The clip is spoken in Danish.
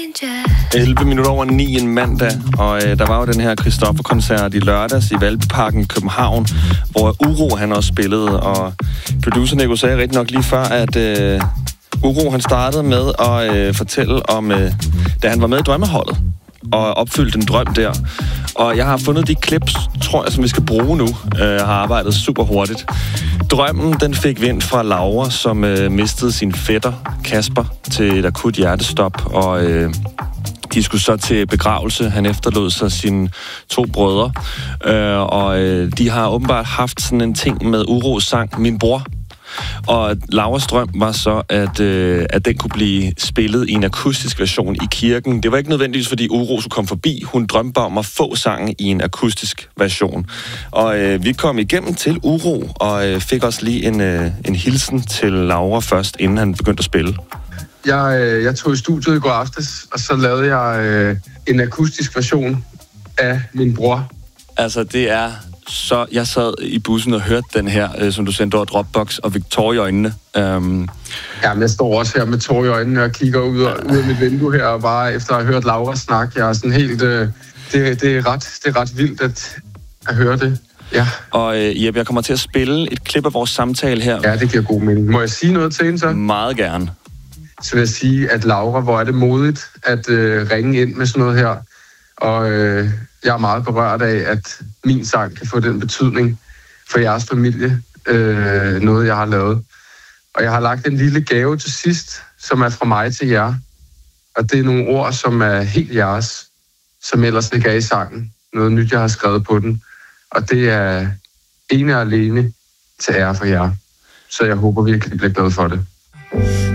11 minutter over 9 en mandag, og der var jo den her Christoffer-koncert i lørdags i Valbyparken, København, hvor Uro han også spillede, og producer Nico sagde rigtig nok lige før, at Uro han startede med at fortælle om, da han var med i Drømmeholdet, og opfyldte en drøm der. Og jeg har fundet de clips, tror jeg, som vi skal bruge nu. Jeg har arbejdet super hurtigt. Drømmen, den fik vind fra Laura, som mistede sin fætter, Kasper, til et akut hjertestop, og de skulle så til begravelse. Han efterlod sig sine 2 brødre, og de har åbenbart haft sådan en ting med Uros sang, Min Bror. Og Lauras drøm var så, at den kunne blive spillet i en akustisk version i kirken. Det var ikke nødvendigvis, fordi Uro skulle komme forbi. Hun drømte om at få sangen i en akustisk version. Og vi kom igennem til Uro, og fik også lige en hilsen til Laura først, inden han begyndte at spille. Jeg tog i studiet i går aftes, og så lavede jeg en akustisk version af Min Bror. Altså, det er... Så jeg sad i bussen og hørte den her, som du sendte over Dropbox, og fik tårer i øjnene. Jamen, jeg står også her med tårer i øjnene og kigger ud af mit vindue her, og bare efter at have hørt Laura snakke, jeg er sådan helt... Det er ret vildt at høre det. Ja. Og Jeppe, jeg kommer til at spille et klip af vores samtale her. Ja, det giver god mening. Må jeg sige noget til hende så? Meget gerne. Så vil jeg sige, at Laura, hvor er det modigt at ringe ind med sådan noget her. Og jeg er meget berørt af, at min sang kan få den betydning for jeres familie. Noget, jeg har lavet. Og jeg har lagt en lille gave til sidst, som er fra mig til jer. Og det er nogle ord, som er helt jeres, som ellers ikke er i sangen. Noget nyt, jeg har skrevet på den. Og det er ene og alene til ære for jer. Så jeg håber virkelig, I bliver glade for det.